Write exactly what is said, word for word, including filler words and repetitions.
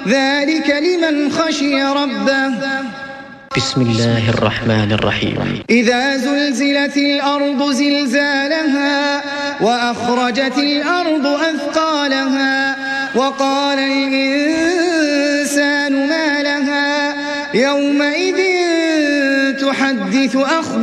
ذلك لمن خشي ربه. بسم الله الرحمن الرحيم. إذا زلزلت الأرض زلزالها وأخرجت الأرض أثقالها وقال الإنسان ما لها يومئذ تحدث أخبارها